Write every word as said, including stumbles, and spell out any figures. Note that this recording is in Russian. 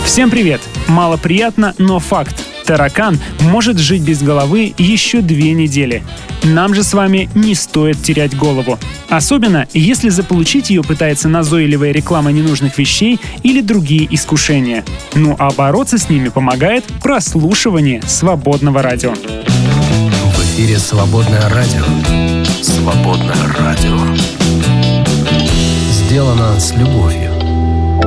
Всем привет! Мало приятно, но факт. Таракан может жить без головы еще две недели. Нам же с вами не стоит терять голову. Особенно, если заполучить ее пытается назойливая реклама ненужных вещей или другие искушения. Ну а бороться с ними помогает прослушивание свободного радио. В эфире «Свободное радио». Свободное радио. Сделано с любовью.